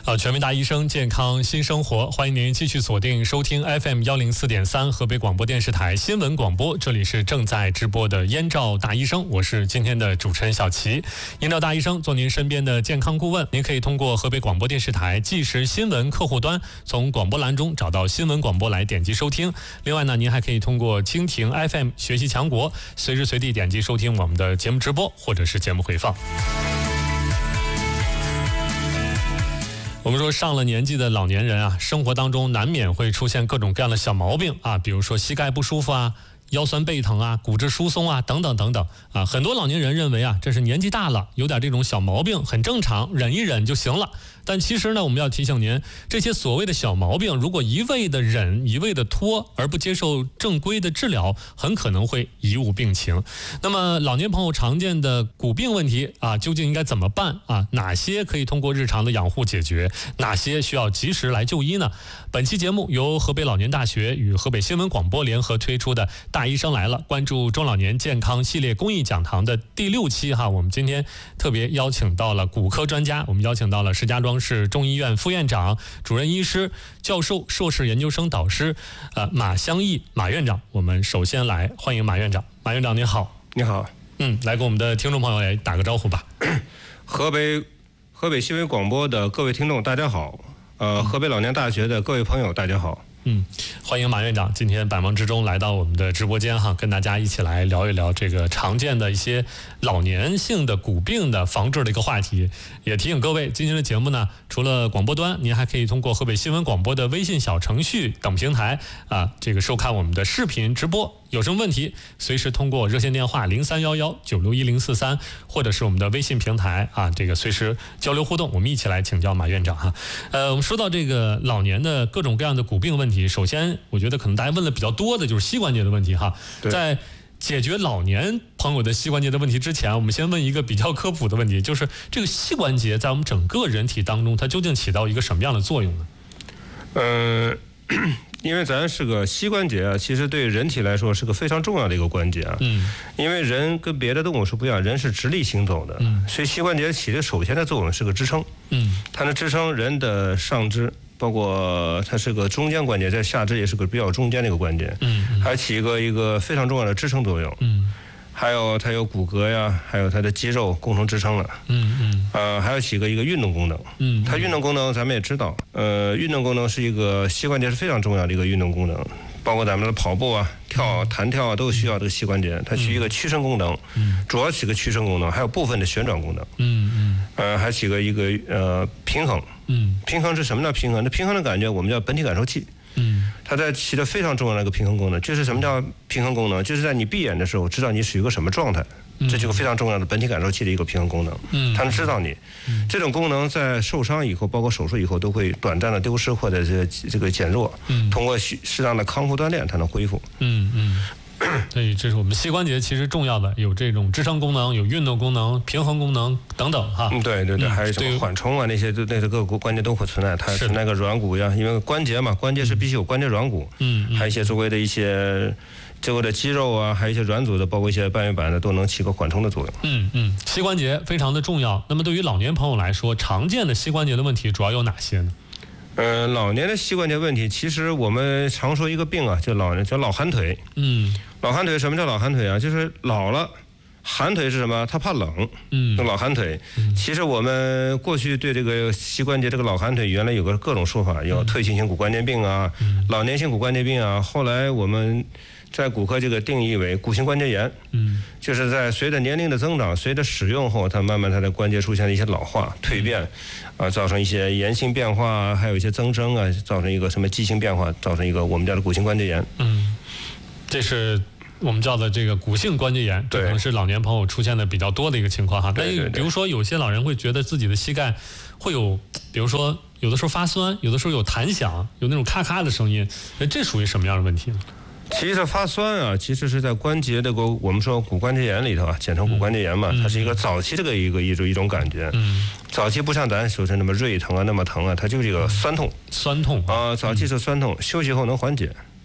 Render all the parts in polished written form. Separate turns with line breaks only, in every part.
全民大医生，健康新生活，欢迎您继续锁定收听 FM104.3河北广播电视台新闻广播，这里是正在直播的燕赵大医生，我是今天的主持人小齐。燕赵大医生做您身边的健康顾问，您可以通过河北广播电视台即时新闻客户端，从广播栏中找到新闻广播来点击收听。另外呢，您还可以通过蜻蜓 FM 学习强国，随时随地点击收听我们的节目直播或者是节目回放。我们说上了年纪的老年人啊，生活当中难免会出现各种各样的小毛病啊，比如说膝盖不舒服啊，腰酸背疼啊，骨质疏松啊，等等等等啊。很多老年人认为啊，这是年纪大了，有点这种小毛病很正常，忍一忍就行了。但其实呢，我们要提醒您，这些所谓的小毛病，如果一味的忍，一味的拖，而不接受正规的治疗，很可能会贻误病情。那么老年朋友常见的骨病问题啊，究竟应该怎么办啊？哪些可以通过日常的养护解决？哪些需要及时来就医呢？本期节目由河北老年大学与河北新闻广播联合推出的《大医生来了》关注中老年健康系列公益讲堂的第6期哈，我们今天特别邀请到了骨科专家，我们邀请到了石家庄市中医院副院长、主任医师、教授、硕士研究生导师马湘义马院长。我们首先来欢迎马院长。马院长您好。
你好。
来跟我们的听众朋友来打个招呼吧。
河北新闻广播的各位听众大家好，河北老年大学的各位朋友大家好。
欢迎马院长今天百忙之中来到我们的直播间哈，跟大家一起来聊一聊这个常见的一些老年性的骨病的防治的一个话题。也提醒各位，今天的节目呢，除了广播端，您还可以通过河北新闻广播的微信小程序等平台这个收看我们的视频直播。有什么问题，随时通过热线电话0311961043，或者是我们的微信平台这个随时交流互动，我们一起来请教马院长哈。我们说到这个老年的各种各样的骨病问题，首先我觉得可能大家问的比较多的就是膝关节的问题哈。在解决老年朋友的膝关节的问题之前，我们先问一个比较科普的问题，就是这个膝关节在我们整个人体当中，它究竟起到一个什么样的作用呢？
因为咱是个膝关节啊，其实对人体来说是个非常重要的一个关节啊。因为人跟别的动物是不一样，人是直立行走的，所以膝关节起的首先的作用是个支撑。它能支撑人的上肢，包括它是个中间关节，在下肢也是个比较中间的一个关节。还起一个非常重要的支撑作用。还有它有骨骼呀，还有它的肌肉共同支撑了。还有起一个运动功能。它运动功能咱们也知道，运动功能是一个膝关节是非常重要的一个运动功能，包括咱们的跑步啊、弹跳啊，都需要这个膝关节，它起一个屈伸功能，主要起个屈伸功能，还有部分的旋转功能。还起一个平衡。平衡是什么呢？平衡的感觉我们叫本体感受器。它在起的非常重要的一个平衡功能。就是什么叫平衡功能？就是在你闭眼的时候知道你属于一个什么状态，这就是个非常重要的本体感受器的一个平衡功能。它能知道你这种功能在受伤以后，包括手术以后都会短暂的丢失或者这个减弱。通过适当的康复锻炼才能恢复。
所以这是我们膝关节其实重要的，有这种支撑功能，有运动功能、平衡功能等等哈。对，
还有什么缓冲啊，那些各个关节都会存在。它是那个软骨呀，因为关节嘛，关节是必须有关节软骨。还有一些周围的一些周围的肌肉啊，还有一些软组的，包括一些半月板的，都能起个缓冲的作用。
膝关节非常的重要。那么对于老年朋友来说，常见的膝关节的问题主要有哪些呢？
老年的膝关节问题，其实我们常说一个病啊，叫老寒腿。老寒腿，什么叫老寒腿啊？就是老了，寒腿是什么？他怕冷。老寒腿。其实我们过去对这个膝关节这个老寒腿，原来有各种说法，有退行性骨关节病啊，老年性骨关节病啊。后来我们在骨科这个定义为骨性关节炎。就是在随着年龄的增长，随着使用后，它慢慢它的关节出现了一些老化、蜕变，造成一些炎性变化，还有一些增生啊，造成一个什么畸形变化，造成一个我们叫的骨性关节炎。
这是我们叫的这个骨性关节炎，这可能是老年朋友出现的比较多的一个情况哈。但比如说有些老人会觉得自己的膝盖会有，比如说有的时候发酸，有的时候有弹响，有那种咔咔的声音，这属于什么样的问题呢？
其实发酸啊，其实是在关节的我们说骨关节炎里头啊，简称骨关节炎嘛，它是一个早期这个一种感觉。早期不像咱手上那么锐疼啊，那么疼啊，它就是一个酸痛啊，早期是酸痛，休息后能缓解。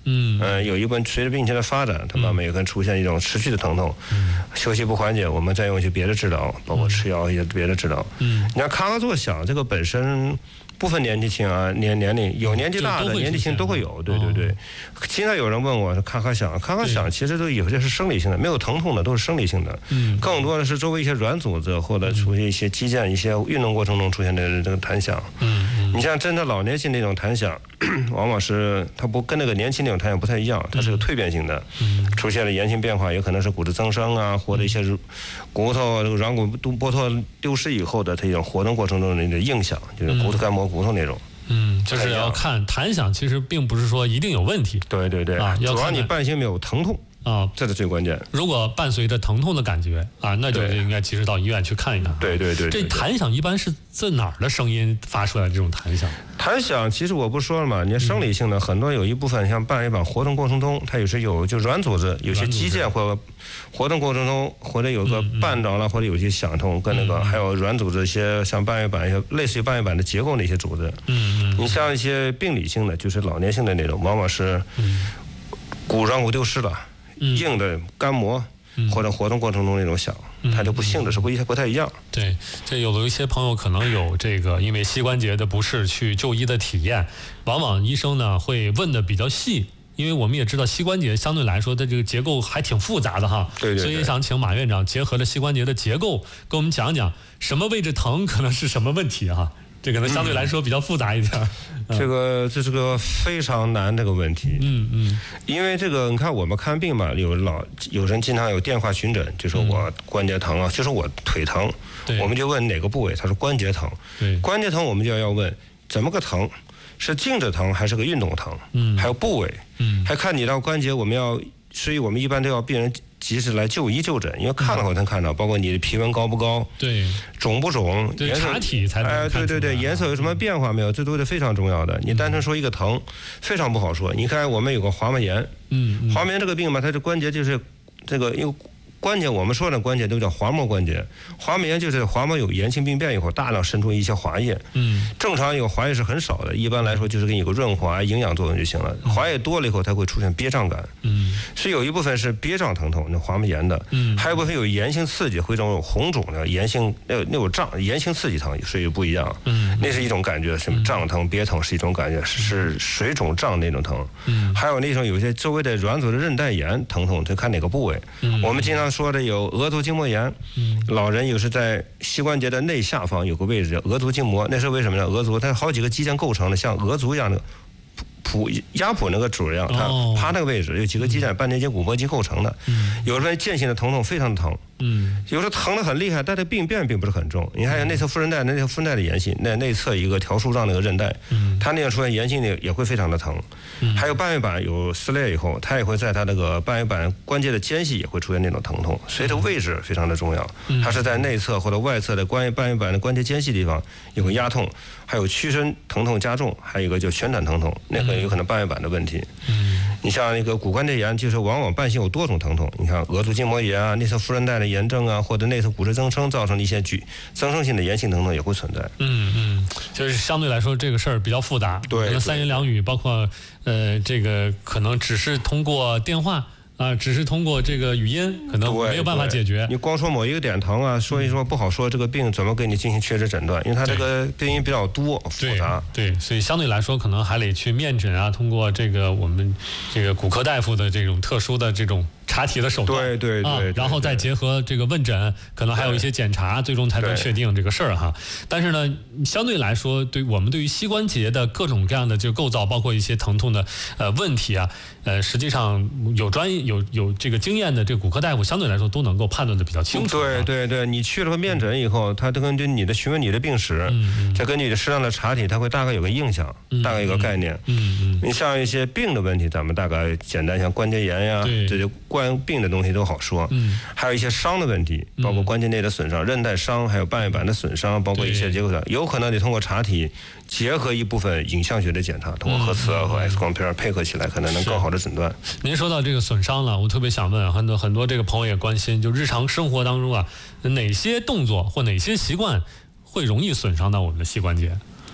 有一部分随着病情的发展，它慢慢也可能出现一种持续的疼痛，休息不缓解，我们再用一些别的治疗，包括吃药一些别的治疗。你看咔咔作响，这个本身不分年纪轻啊，年龄有年纪大的、年纪轻都会有，对。经常有人问我，咔咔响，其实都有些是生理性的，没有疼痛的都是生理性的，更多的是周围一些软组织或者出现一些肌腱、一些运动过程中出现的这个弹响。你像真的老年性那种弹响，往往是它不跟那个年轻那种弹响不太一样，它是个蜕变性的，出现了炎性变化，也可能是骨质增生啊，或者一些骨头软骨剥脱丢失以后的它一种活动过程中的硬响，就是骨头干磨骨头那种。
就是要看弹响，其实并不是说一定有问题。
对，主要你伴性没有疼痛啊，这是最关键。
如果伴随着疼痛的感觉啊，那就应该及时到医院去看一看。
对。
这弹响一般是在哪儿的声音发出来这种弹响？
弹响其实我不说了嘛，你生理性的很多有一部分像半月板活动过程中，它有时就软组织，有些肌腱或活动过程中，或者有个绊着了，或者有些响痛，跟那个还有软组织一些像半月板一些类似于半月板的结构的一些组织。你像一些病理性的，就是老年性的那种，往往是软骨丢失了。硬的干磨或者活动过程中那种响，它就不性质是不太一样。
对，这有一些朋友可能有这个因为膝关节的不适去就医的体验，往往医生呢会问的比较细，因为我们也知道膝关节相对来说的这个结构还挺复杂的哈。
对。
所以想请马院长结合着膝关节的结构，跟我们讲讲什么位置疼可能是什么问题哈。这可能相对来说比较复杂一点。
这是个非常难这个问题。因为这个你看我们看病嘛，有人经常有电话询诊，就说我关节疼啊，就说我腿疼，我们就问哪个部位，他说关节疼。关节疼我们就要问怎么个疼，是静止疼还是个运动疼？还有部位，还看你的关节，所以我们一般都要病人及时来就医就诊，因为看了后才看到，包括你的皮纹高不高，肿不肿，
颜色查体才能看出来。
对，颜色有什么变化没有，这都是非常重要的。你单纯说一个疼，非常不好说。你看我们有个滑膜炎，滑膜炎这个病嘛，它的关节就是这个因为。关节我们说的关节都叫滑膜关节，滑膜炎就是滑膜有炎性病变以后，大量渗出一些滑液。正常有滑液是很少的，一般来说就是给你有个润滑、营养作用就行了。滑液多了以后，它会出现憋胀感。所以有一部分是憋胀疼痛，那滑膜炎的。还有一部分有炎性刺激，会这种红肿的炎性那种胀炎性刺激疼，所以不一样。那是一种感觉，什么胀疼、憋疼是一种感觉，是水肿胀那种疼。还有那种有些周围的软组织韧带炎疼痛，就看哪个部位。我们经常说的有额足筋膜炎，老人有时在膝关节的内下方有个位置叫额足筋膜，那是为什么呢？额足它好几个肌腱构成的，像额足一样的压蹼那个褶一样，它趴那个位置有几个肌腱半年筋骨膜肌构成的，有时候间歇的疼痛非常疼。有时候疼得很厉害，但是病变并不是很重。你还有内侧副韧带，内侧副韧带的炎性，内侧一个条束状那个韧带，它那样出现炎性的也会非常的疼。还有半月板有撕裂以后，它也会在它那个半月板关节的间隙也会出现那种疼痛，所以这个位置非常的重要。它是在内侧或者外侧的半月板的关节间隙地方有个压痛，还有屈伸疼痛加重，还有一个就旋转疼痛，那个有可能半月板的问题。你像那个骨关节炎，就是往往伴性有多种疼痛。你看额足筋膜炎啊，内侧副韧带的炎症啊，或者内侧骨质增生造成的一些增生性的炎性疼痛也会存在。
就是相对来说这个事儿比较复杂。可能三言两语，包括这个可能只是通过电话。只是通过这个语音可能没有办法解决。
你光说某一个点疼啊，说一说不好说这个病怎么给你进行确实诊断，因为它这个病因比较多复杂。
对，所以相对来说可能还得去面诊啊，通过这个我们这个骨科大夫的这种特殊的这种查体的手段。
对，
然后再结合这个问诊，可能还有一些检查，最终才能确定这个事儿哈。但是呢，相对来说，我们对于膝关节的各种各样的这个构造，包括一些疼痛的问题啊，实际上有这个经验的这个骨科大夫相对来说都能够判断的比较清楚。
对，你去了面诊以后，他根据你的询问你的病史，再根据你的适当的查体，他会大概有个印象，大概有个概念。你像一些病的问题，咱们大概简单，像关节炎呀，这就关病的东西都好说。还有一些伤的问题，包括关节内的损伤、韧带伤，还有半月板的损伤，包括一些结构上，有可能得通过查体结合一部分影像学的检查，通过核磁和 X 光片配合起来，可能更好的诊断。
您说到这个损伤了，我特别想问很多这个朋友也关心，就日常生活当中啊，哪些动作或哪些习惯会容易损伤到我们的膝关节？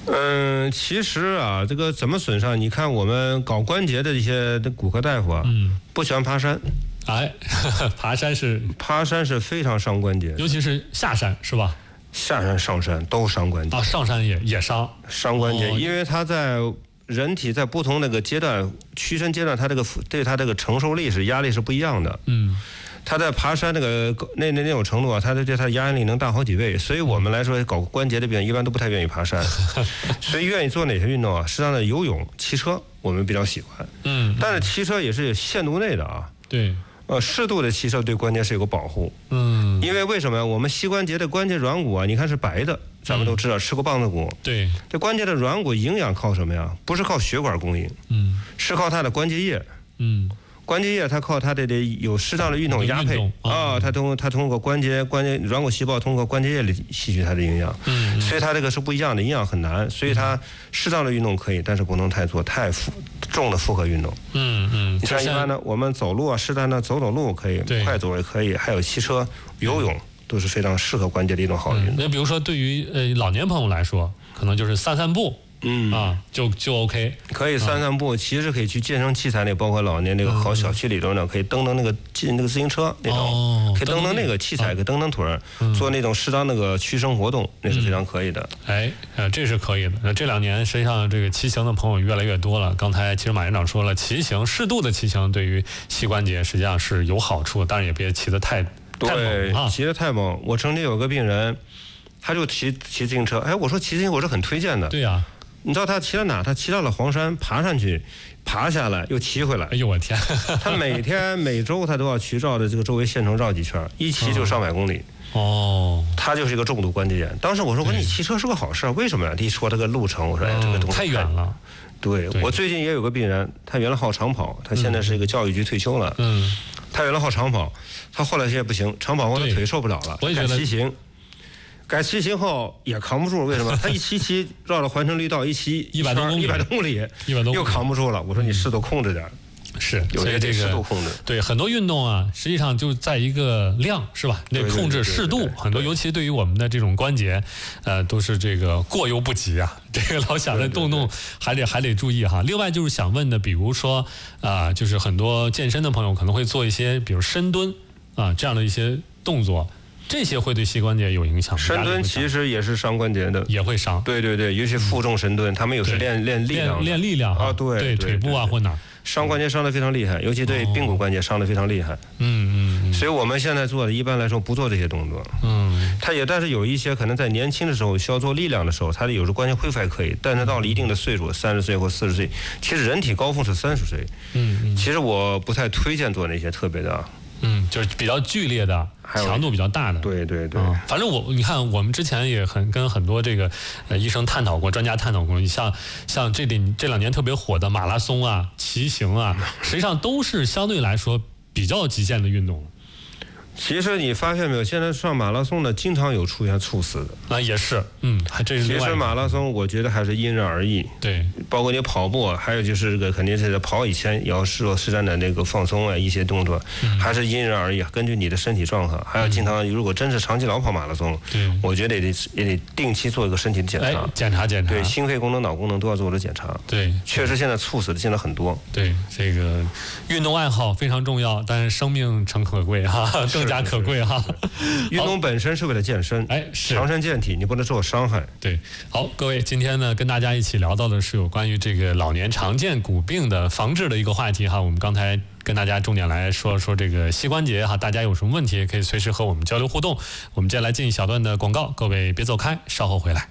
其实啊，这个怎么损伤？你看我们搞关节的一些骨科大夫啊，不喜欢爬山。
哎，爬山是
非常伤关节，
尤其是下山是吧？
下山上山都伤关节
啊，上山也伤
关节，因为它在人体在不同那个阶段屈伸阶段，它对它这个承受力压力是不一样的。它在爬山那种程度啊，它对它的压力能大好几倍，所以我们来说搞关节的病人一般都不太愿意爬山，所以愿意做哪些运动啊？适当的游泳、骑车，我们比较喜欢。但是骑车也是有限度内的啊。
对。
适度的骑车对关节是有个保护。因为什么？我们膝关节的关节软骨啊，你看是白的，咱们都知道吃过棒子骨。
对。
这关节的软骨营养靠什么呀？不是靠血管供应，是靠它的关节液。关节液它靠它得有适当的运动压配啊，它通过关节软骨细胞通过关节液里吸取它的营养，所以它这个是不一样的，营养很难，所以它适当的运动可以，但是不能做太重的负荷运动。你像一般的我们走路啊，适当的走路可以，快走也可以，还有骑车、游泳都是非常适合关节的一种好运动。
那比如说对于老年朋友来说，可能就是散步。就 OK，
可以散步，其实可以去健身器材里，包括老年那个好小区里头呢，可以蹬那个自行车那种，可以蹬那个器材，可以蹬腿儿，做那种适当那个屈伸活动，那是非常可以的。
这是可以的。那这2年实际上这个骑行的朋友越来越多了。刚才其实马院长说了，适度的骑行对于膝关节实际上是有好处，但是也别骑得太猛啊，
骑得太猛。我曾经有个病人，他就骑自行车，我说骑自行车我是很推荐的。
对呀。
你知道他骑到哪？他骑到了黄山，爬上去，爬下来又骑回来。
哎呦我天！
他每周他都要去绕着这个周围县城绕几圈，一骑就上百公里。他就是一个重度关节炎。当时我说你骑车是个好事，为什么呀？一说这个路程，我说这个东西
太远了。
对，我最近也有个病人，他原来好长跑，他现在是一个教育局退休了。他原来好长跑，他后来现在不行，长跑后他腿受不了了，改骑行。改骑行后也扛不住，为什么？他一骑绕着环城绿道一骑
100多公里，
又扛不住了。我说你适度控制点。
是，
有些适度控制。
对，很多运动啊，实际上就在一个量，是吧？得控制适度。很多，尤其对于我们的这种关节，都是这个过犹不及啊。这个老想着动，还得注意哈。另外就是想问的，比如说就是很多健身的朋友可能会做一些，比如深蹲这样的一些动作。这些会对膝关节有影响吗？
深蹲其实也是伤关节的，
也会伤。
对，尤其负重深蹲，他们有时练
力量
啊，
对腿部啊或哪
伤关节伤得非常厉害，尤其对髌骨关节伤得非常厉害。所以我们现在做的一般来说不做这些动作。但是有一些可能在年轻的时候需要做力量的时候，他有时关节恢复还可以，但是到了一定的岁数，30岁或40岁，其实人体高峰是30岁。其实我不太推荐做那些特别的。
就是比较剧烈的，强度比较大的。
对。
反正你看，我们之前也跟很多这个医生探讨过，专家探讨过，像这2年特别火的马拉松啊、骑行啊，实际上都是相对来说比较极限的运动了。
其实你发现没有，现在上马拉松的经常有出现猝死的。
也是，这是。
其实马拉松我觉得还是因人而异。
对，
包括你跑步，还有就是肯定是跑以前也要适当的那个放松一些动作，还是因人而异，根据你的身体状况，还有经常如果真是长期老跑马拉松，我觉得也得定期做一个身体的检查。对，心肺功能、脑功能都要做的检查。
对，
确实现在猝死的现在很多。
对，这个运动爱好非常重要，但是生命诚可贵哈。更加可贵哈。
运动本身是为了健身，强身健体，你不能受伤害。
对，好，各位，今天呢跟大家一起聊到的是有关于这个老年常见骨病的防治的一个话题哈。我们刚才跟大家重点来说这个膝关节哈，大家有什么问题可以随时和我们交流互动。我们接下来进一小段的广告，各位别走开，稍后回来。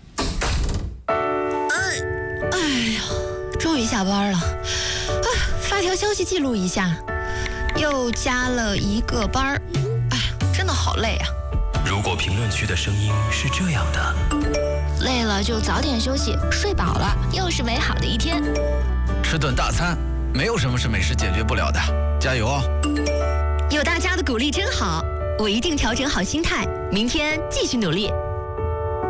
哎呀，终于下班了，发条消息记录一下，又加了1个班儿。真的好累啊！
如果评论区的声音是这样的，
累了就早点休息，睡饱了又是美好的一天。
吃顿大餐，没有什么是美食解决不了的，加油哦！
有大家的鼓励真好，我一定调整好心态，明天继续努力。